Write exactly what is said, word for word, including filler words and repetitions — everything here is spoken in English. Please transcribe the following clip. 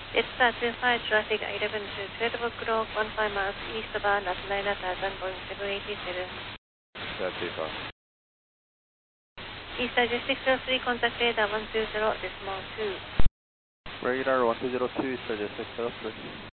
Jetstar two five, traffic eleven to twelve o'clock, fifteen miles east of Las nine thousand, Boeing seven eighty-seven. Jetstar two five. Eastern Jet six zero three, contact radar one two zero decimal two. Radar one two zero two, Eastern Jet six zero three.